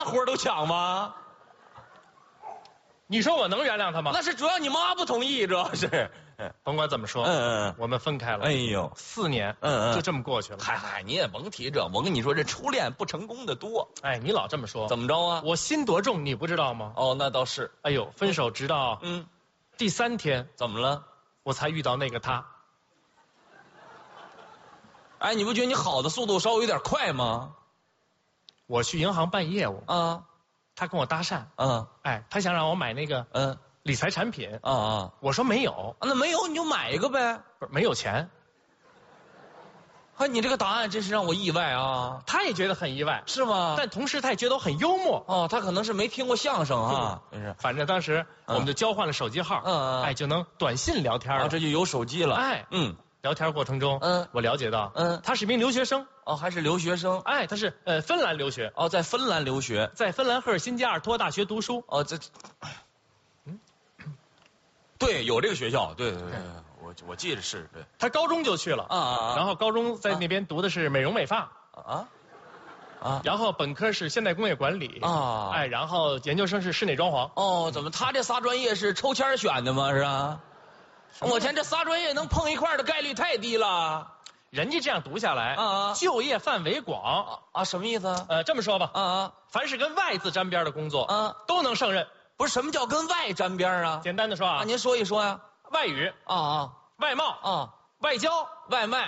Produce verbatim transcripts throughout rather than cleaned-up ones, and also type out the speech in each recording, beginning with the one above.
活都抢吗？ 你说我能原谅他吗？ 那是主要你妈不同意，主要是。 甭管怎么说， 嗯嗯， 我们分开了。 哎呦， 四年， 嗯嗯， 就这么过去了。 嗨嗨，你也甭提这，我跟你说，这初恋不成功的多。 哎，你老这么说， 怎么着啊？ 我心多重，你不知道吗？ 哦，那倒是。 哎呦，分手直到嗯， 第三天， 怎么了？ 我才遇到那个他。 哎，你不觉得你好的速度稍微有点快吗？ 我去银行办业务， 啊， 他跟我搭讪， 嗯， 哎，他想让我买那个嗯， 理财产品， 啊啊， 我说没有， 那没有你就买一个呗。 不是没有钱。 哎，你这个答案真是让我意外啊！ 他也觉得很意外， 是吗？ 但同时他也觉得我很幽默。 哦，他可能是没听过相声啊，真是。 反正当时我们就交换了手机号， 嗯嗯， 哎，就能短信聊天了。 啊，这就有手机了。 哎， 嗯， 聊天过程中， 嗯， 我了解到， 嗯， 他是一名留学生。 哦，还是留学生。 哎，他是呃芬兰留学。 哦，在芬兰留学， 在芬兰赫尔辛基阿尔托大学读书。 哦，这，嗯，对，有这个学校，对对对，我我记得是对。 他高中就去了啊啊啊！ 然后高中在那边读的是美容美发。 啊啊！ 然后本科是现代工业管理。 啊！ 哎，然后研究生是室内装潢。 哦，怎么他这仨专业是抽签选的吗？是吧？我天，这仨专业能碰一块的概率太低了。 人家这样读下来， 啊， 就业范围广啊，什么意思？ 呃，这么说吧， 啊啊， 凡是跟外字沾边的工作， 啊， 都能胜任。 不是，什么叫跟外沾边啊？ 简单的说啊， 啊，您说一说呀。 外语啊啊， 外贸啊， 外交外卖，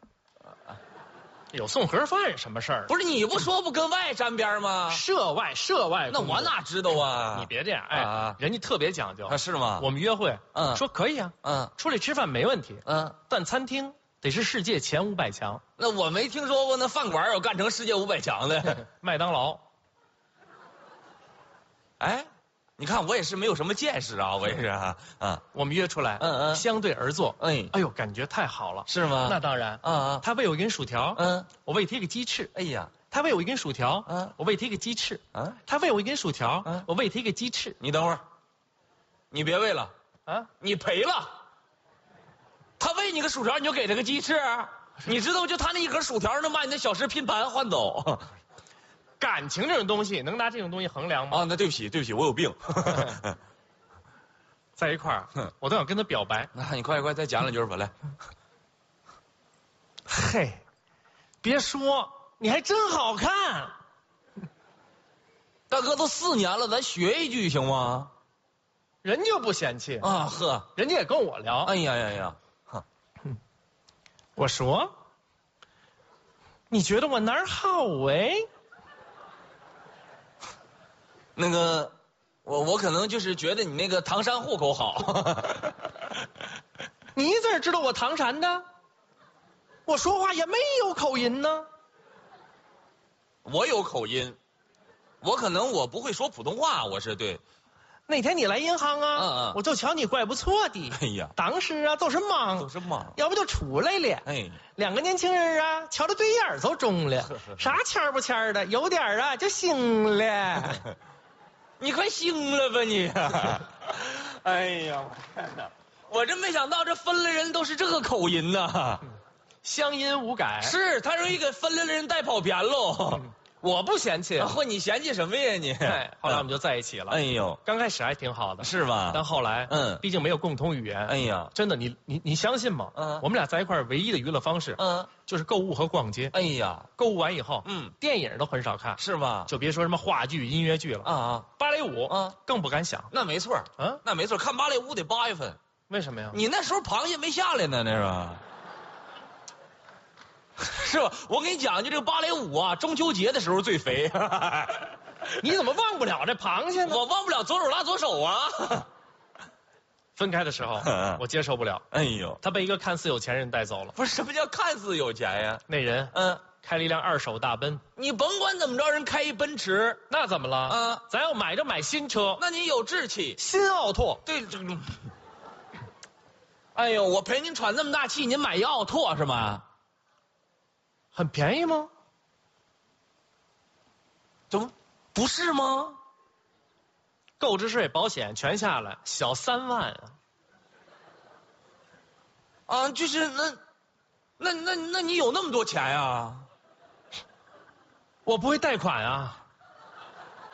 有送盒饭什么事儿？ 不是你不说不跟外沾边吗？ 涉外涉外， 那我哪知道啊？ 你别这样，哎， 啊、 人家特别讲究啊，是吗？ 我们约会， 嗯， 说可以啊， 嗯， 出来吃饭没问题， 嗯， 但餐厅得是世界前五百强。 那我没听说过那饭馆有干成世界五百强的。 麦当劳。 哎，你看我也是没有什么见识啊，我也是啊，啊， 我们约出来， 嗯嗯， 相对而坐， 哎， 哎呦，感觉太好了， 是吗？ 那当然， 啊啊， 他喂我一根薯条， 嗯， 我喂他一个鸡翅， 哎呀， 他喂我一根薯条， 嗯， 我喂他一个鸡翅， 啊， 他喂我一根薯条， 嗯， 我喂他一个鸡翅。 你等会儿，你别喂了， 啊， 你赔了。他喂你个薯条，你就给他个鸡翅，你知道就他那一盒薯条能把你那小食拼盘换走。 感情这种东西能拿这种东西衡量吗？ 啊，那对不起，对不起，我有病。 在一块儿，我都想跟他表白。 那你快快再讲两句吧，来。 嘿，别说，你还真好看。 大哥，都四年了，咱学一句行吗？ 人就不嫌弃啊呵， 人家也跟我聊。 哎呀呀呀，哈， 我说，你觉得我哪儿好哎？ 那个，我我可能就是觉得你那个唐山户口好。 你怎么知道我唐山的？我说话也没有口音呢。 我有口音，我可能我不会说普通话，我是对。 那天你来银行啊， 嗯嗯， 我就瞧你怪不错的。 哎呀， 当时啊都是忙， 都是忙， 要不就出来了。 哎， 两个年轻人啊，瞧着对眼就中了，啥签不签的，有点啊就醒了。 你快醒了吧你！哎呀，我天哪！我真没想到这分了人都是这个口音呐， 乡音无改。 是他容易给分了的人带跑偏喽。 我不嫌弃， 嚯，你嫌弃什么呀你？ 哎，后来我们就在一起了。 哎呦， 刚开始还挺好的， 是吧？ 但后来， 嗯， 毕竟没有共同语言。 哎呀， 真的，你你你相信吗？ 嗯， 我们俩在一块儿唯一的娱乐方式， 嗯， 就是购物和逛街。 哎呀， 购物完以后， 嗯， 电影都很少看， 是吗？ 就别说什么话剧、音乐剧了啊啊， 芭蕾舞啊， 更不敢想。 那没错， 啊， 那没错，看芭蕾舞得八月份。 为什么呀？ 你那时候螃蟹没下来呢，那是吧？是吧？我跟你讲，就这个芭蕾舞啊，中秋节的时候最肥。 你怎么忘不了这螃蟹呢？ 我忘不了左手拉左手啊。 分开的时候，我接受不了。 哎呦， 他被一个看似有钱人带走了。 不是，什么叫看似有钱呀？ 那人， 嗯， 开了一辆二手大奔。 你甭管怎么着，人开一奔驰， 那怎么了？ 啊， 咱要买就买新车。 那你有志气。 新奥拓， 对，这个。哎呦，我陪您喘那么大气，您买一奥拓是吗？ 很便宜吗？ 怎么不是吗？ 购置税、保险全下来小三万啊！ 啊，就是那，那那那你有那么多钱呀？ 我不会贷款啊。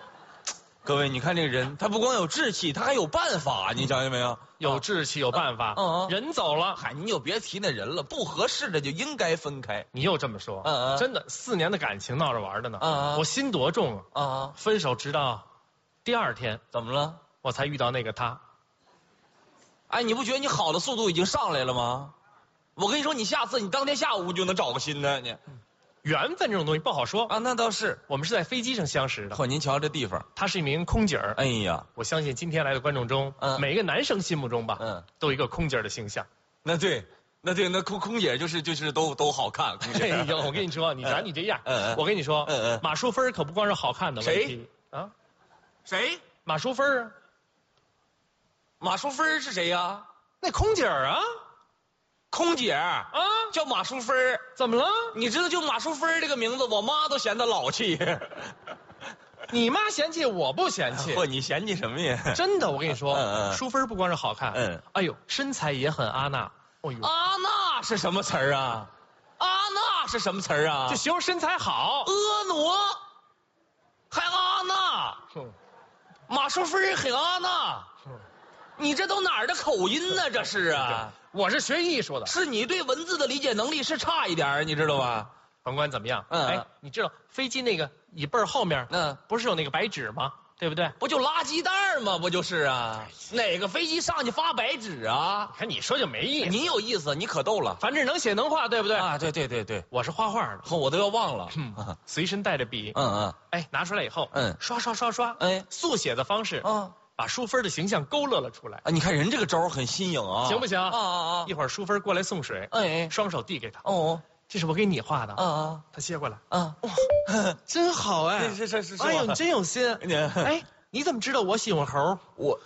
各位，你看这个人，他不光有志气，他还有办法，你想见没有？ 有志气，有办法。 嗯嗯人走了， 嗨，你就别提那人了，不合适的就应该分开。 你又这么说， 嗯嗯真的，四年的感情闹着玩的呢。 嗯嗯我心多重啊！ 啊， 分手直到第二天， 怎么了？ 我才遇到那个他。 哎，你不觉得你好的速度已经上来了吗？我跟你说，你下次你当天下午就能找个新的你。 缘分这种东西不好说。 啊，那倒是。 我们是在飞机上相识的。 嚯，您瞧这地方。 她是一名空姐儿。 哎呀， 我相信今天来的观众中， 嗯每个男生心目中吧， 嗯， 都有一个空姐儿的形象。 那对，那对，那空空姐就是就是都都好看。空姐哎呦，我跟你说，你咱你这样， 嗯嗯我跟你说， 嗯嗯马淑芬可不光是好看的问题啊， 谁？ 马淑芬啊， 马淑芬是谁呀？ 那空姐儿啊空姐啊， 叫马淑芬。 怎么了？ 你知道，就马淑芬这个名字，我妈都嫌她老气。 你妈嫌弃，我不嫌弃。 嚯，你嫌弃什么呀？ 真的，我跟你说， 嗯嗯淑芬不光是好看， 嗯， 哎呦，身材也很阿娜。哦呦， 阿娜是什么词儿啊？阿娜是什么词儿啊？ 就形容身材好。 婀娜，还阿娜， 哼马淑芬很阿娜。 哼你这都哪儿的口音呢？这是啊， 我是学艺术的， 是你对文字的理解能力是差一点儿，你知道吧？ 甭管怎么样， 嗯哎，你知道飞机那个椅背后面， 嗯， 不是有那个白纸吗？对不对？ 不就垃圾袋儿吗？不就是啊？哪个飞机上去发白纸啊？ 看你说就没意思。 你有意思，你可逗了。 反正能写能画，对不对？ 啊，对对对对， 我是画画的， 呵我都要忘了。 嗯，随身带着笔， 嗯嗯哎，拿出来以后， 嗯刷刷刷刷， 哎速写的方式， 啊把淑芬的形象勾勒了出来， 啊！你看人这个招儿很新颖啊， 行不行？ 啊啊啊！ 一会儿淑芬过来送水， 哎哎双手递给他， 哦这是我给你画的啊，啊他接过来， 啊！ 真好哎， 是是是是， 哎呦，你真有心。 你哎，你怎么知道我喜欢猴？ 我，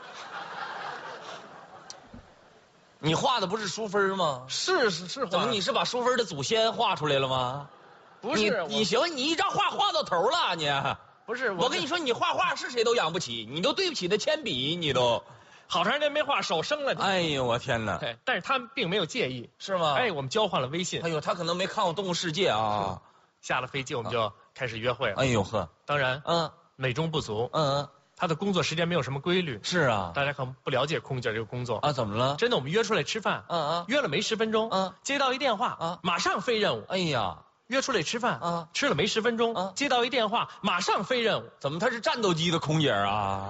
你画的不是淑芬吗？ 是是是， 怎么你是把淑芬的祖先画出来了吗？你不是你行，你一张画画到头了你。 不是我跟你说，你画画是谁都养不起，你都对不起那铅笔，你都。 好长时间没画，手生了。 哎呦我天哪！ 哎，但是他并没有介意， 是吗？ 哎，我们交换了微信哎。呦，他可能没看过《动物世界》啊。 下了飞机我们就开始约会了。 哎呦呵， 当然嗯美中不足， 嗯嗯， 他的工作时间没有什么规律。 是啊。 大家可能不了解空姐这个工作啊，怎么了？ 真的，我们约出来吃饭， 嗯嗯。 约了没十分钟， 嗯接到一电话， 啊马上飞任务。 哎呀， 约出来吃饭， 啊吃了没十分钟， 啊接到一电话，马上飞任务。 怎么他是战斗机的空姐啊？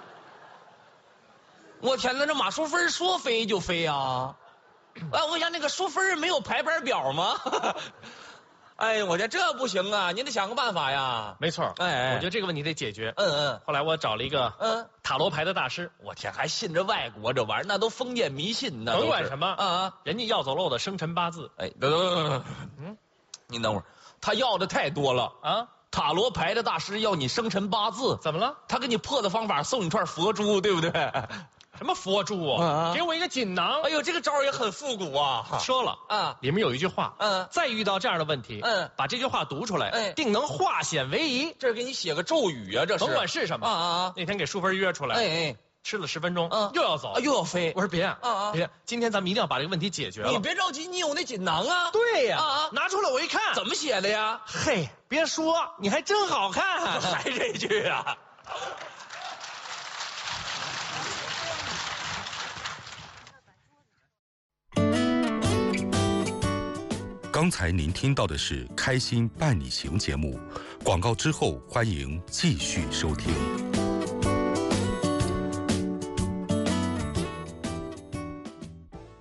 我天哪，这马淑芬说飞就飞啊！哎，我问一下，那个淑芬没有排班表吗？哎呀，我这这不行啊，您得想个办法呀。 没错， 哎哎我觉得这个问题得解决。 嗯嗯后来我找了一个嗯， 塔罗牌的大师， 我天，还信着外国这玩意儿，那都封建迷信呢。 甭管什么啊啊！ 人家要走了我的生辰八字哎，等等等等， 嗯， 您等会儿，他要的太多了。 啊， 塔罗牌的大师要你生辰八字， 怎么了？ 他给你破的方法送你串佛珠，对不对？ 什么佛珠啊啊？给我一个锦囊。 哎呦，这个招儿也很复古啊！ 说了啊， 里面有一句话， 嗯再遇到这样的问题， 嗯把这句话读出来， 哎定能化险为夷。 这是给你写个咒语啊，这是。 甭管是什么啊啊啊！ 那天给淑芬约出来， 哎哎， 吃了十分钟， 嗯又要走啊，又要飞我。说别啊啊啊别，今天咱们一定要把这个问题解决了。 你别着急，你有那锦囊啊？ 对呀， 啊啊拿出来我一看， 怎么写的呀？ 嘿，别说，你还真好看。 还这句啊？ 刚才您听到的是《开心伴你行》节目，广告之后欢迎继续收听。